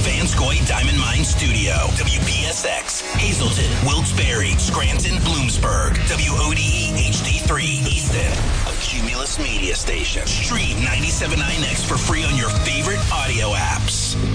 Vanscoy Diamond Mine Studio. WPSX, Hazleton, Wilkes-Barre, Scranton, Bloomsburg. WODE HD3, Easton. A Cumulus media station. Stream 97.9X for free on your favorite audio apps.